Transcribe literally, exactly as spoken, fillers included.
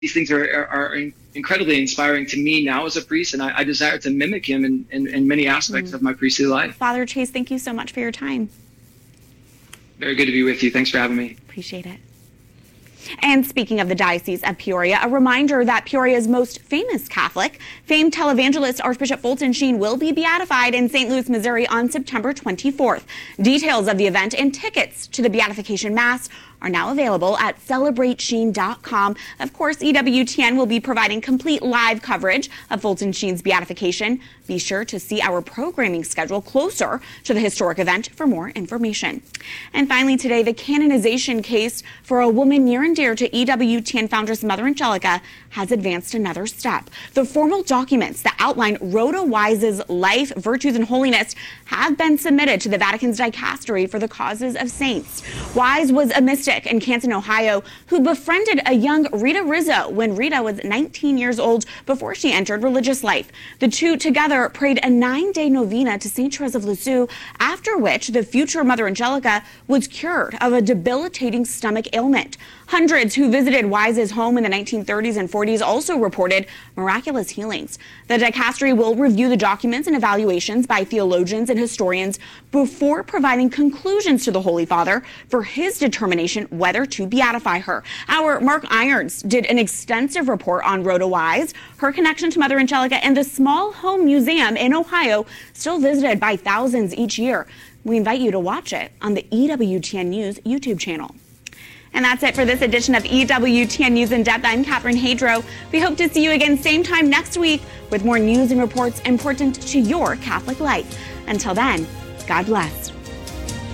these things are, are, are incredibly inspiring to me now as a priest, and I, I desire to mimic him in, in, in many aspects mm. of my priestly life. Father Chase, thank you so much for your time. Very good to be with you. Thanks for having me. Appreciate it. And speaking of the Diocese of Peoria, a reminder that Peoria's most famous Catholic, famed televangelist Archbishop Fulton Sheen, will be beatified in Saint Louis, Missouri on September twenty-fourth. Details of the event and tickets to the beatification mass are now available at celebrate sheen dot com. Of course, E W T N will be providing complete live coverage of Fulton Sheen's beatification. Be sure to see our programming schedule closer to the historic event for more information. And finally today, the canonization case for a woman near and dear to E W T N foundress Mother Angelica has advanced another step. The formal documents that outline Rhoda Wise's life, virtues, and holiness have been submitted to the Vatican's Dicastery for the Causes of Saints. Wise was a mystic in Canton, Ohio, who befriended a young Rita Rizzo when Rita was nineteen years old before she entered religious life. The two together prayed a nine-day novena to Saint Therese of Lisieux, after which the future Mother Angelica was cured of a debilitating stomach ailment. Hundreds who visited Wise's home in the nineteen thirties and forties also reported miraculous healings. The Dicastery will review the documents and evaluations by theologians and historians before providing conclusions to the Holy Father for his determination whether to beatify her. Our Mark Irons did an extensive report on Rhoda Wise, her connection to Mother Angelica, and the small home museum in Ohio, still visited by thousands each year. We invite you to watch it on the E W T N News YouTube channel. And that's it for this edition of E W T N News in Depth. I'm Catherine Hadro. We hope to see you again same time next week with more news and reports important to your Catholic life. Until then, God bless.